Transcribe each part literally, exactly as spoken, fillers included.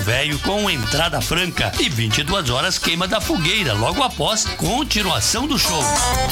Velho com entrada franca e vinte e duas horas queima da fogueira. Logo após, continuação do show.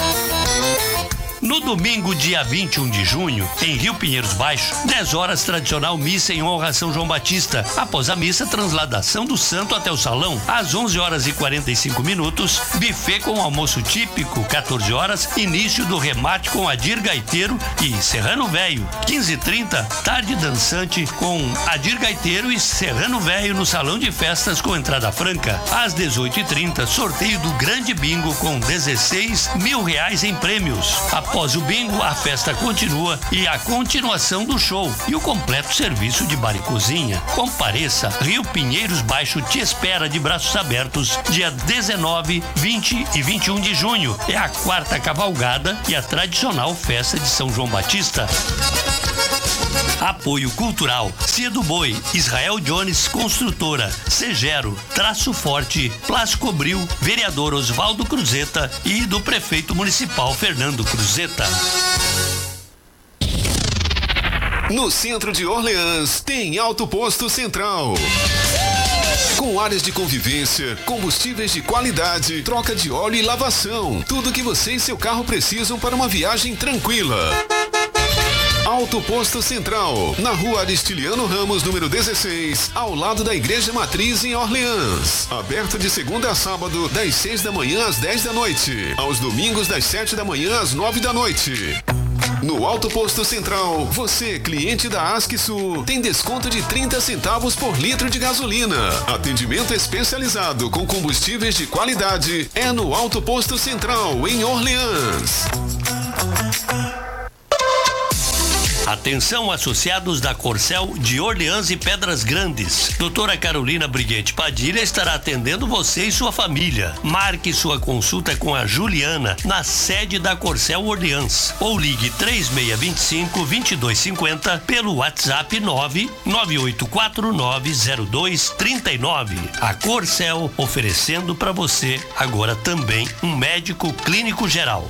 No domingo, dia vinte e um de junho, em Rio Pinheiros Baixo, dez horas, tradicional missa em honra a São João Batista. Após a missa, transladação do santo até o salão. Às onze horas e quarenta e cinco minutos, buffet com almoço típico. quatorze horas, início do remate com Adir Gaiteiro e Serrano Velho. quinze e trinta, tarde dançante com Adir Gaiteiro e Serrano Velho no salão de festas com entrada franca. Às dezoito e trinta, sorteio do grande bingo com dezesseis mil reais em prêmios. Após o bingo, a festa continua e a continuação do show e o completo serviço de bar e cozinha. Compareça, Rio Pinheiros Baixo te espera de braços abertos dia dezenove, vinte e vinte e um de junho. É a quarta cavalgada e a tradicional festa de São João Batista. Apoio Cultural, Cia do Boi, Israel Jones Construtora, Segero, Traço Forte, Plascobril, Vereador Oswaldo Cruzeta e do Prefeito Municipal Fernando Cruzeta. No centro de Orleans tem Auto Posto Central. Com áreas de convivência, combustíveis de qualidade, troca de óleo e lavação. Tudo o que você e seu carro precisam para uma viagem tranquila. Auto Posto Central, na rua Aristiliano Ramos, número dezesseis, ao lado da Igreja Matriz em Orleans. Aberto de segunda a sábado, das seis da manhã às dez da noite. Aos domingos, das sete da manhã às nove da noite. No Auto Posto Central, você, cliente da ASCSU, tem desconto de trinta centavos por litro de gasolina. Atendimento especializado com combustíveis de qualidade é no Auto Posto Central, em Orleans. Atenção, associados da Corcel de Orleans e Pedras Grandes. Doutora Carolina Briguete Padilha estará atendendo você e sua família. Marque sua consulta com a Juliana na sede da Corcel Orleans ou ligue três seis dois cinco, dois dois cinco zero pelo WhatsApp nove nove oito quatro nove zero dois três nove. A Corcel oferecendo para você agora também um médico clínico geral.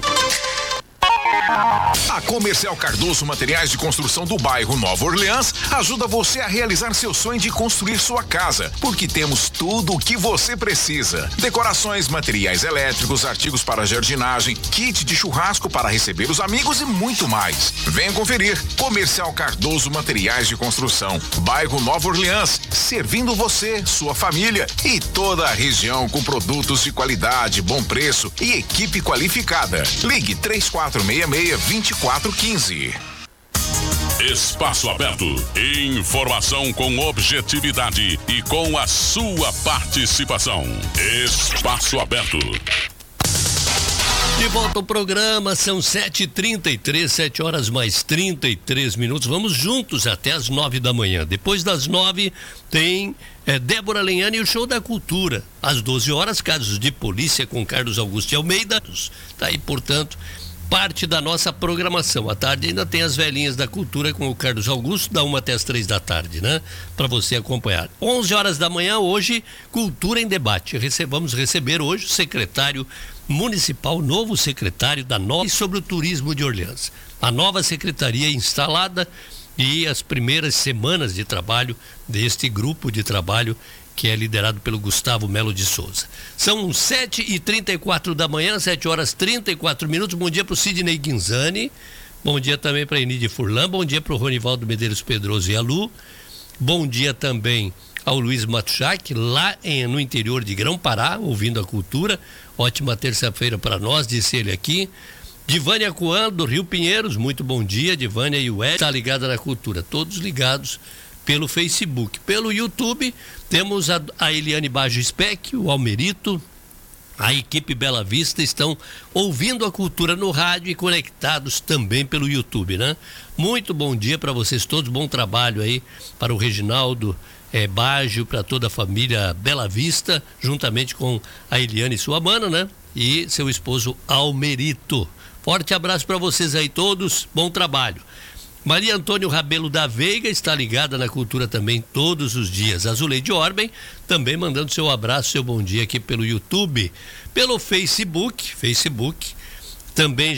A Comercial Cardoso Materiais de Construção do bairro Nova Orleans ajuda você a realizar seu sonho de construir sua casa, porque temos tudo o que você precisa. Decorações, materiais elétricos, artigos para jardinagem, kit de churrasco para receber os amigos e muito mais. Venha conferir. Comercial Cardoso Materiais de Construção, bairro Nova Orleans, servindo você, sua família e toda a região com produtos de qualidade, bom preço e equipe qualificada. Ligue três quatro seis seis, vinte e quatro quinze. Espaço Aberto. Informação com objetividade e com a sua participação. Espaço Aberto. De volta ao programa, são sete e trinta e três, sete horas mais trinta e três minutos. Vamos juntos até as nove da manhã. Depois das nove tem é, Débora Lenhani e o Show da Cultura. Às doze horas, casos de polícia com Carlos Augusto de Almeida. Tá aí, portanto, parte da nossa programação. À tarde ainda tem as velhinhas da cultura com o Carlos Augusto, da uma até as três da tarde, né? Para você acompanhar. onze horas da manhã, hoje, Cultura em Debate. Rece- vamos receber hoje o secretário municipal, novo secretário da nova sobre o turismo de Orleans. A nova secretaria instalada e as primeiras semanas de trabalho deste grupo de trabalho que é liderado pelo Gustavo Melo de Souza. São sete e trinta e quatro da manhã, sete horas trinta e quatro minutos. Bom dia para o Sidney Guinzani, bom dia também para a Enide Furlan, bom dia para o Ronivaldo Medeiros Pedroso e a Lu, bom dia também ao Luiz Matuchak, lá em, no interior de Grão-Pará, ouvindo a cultura. Ótima terça-feira para nós, disse ele aqui. Divânia Coan, do Rio Pinheiros, muito bom dia. Divânia e o Ed, está ligada na cultura, todos ligados pelo Facebook. Pelo YouTube, temos a, a Eliane Baggio Speck, o Almerito, a equipe Bela Vista estão ouvindo a cultura no rádio e conectados também pelo YouTube, né? Muito bom dia para vocês todos, bom trabalho aí para o Reginaldo é, Baggio, para toda a família Bela Vista, juntamente com a Eliane, sua mana, né? E seu esposo Almerito. Forte abraço para vocês aí todos, bom trabalho. Maria Antônio Rabelo da Veiga está ligada na cultura também todos os dias. Azuleide Orben também mandando seu abraço, seu bom dia aqui pelo YouTube. Pelo Facebook, Facebook também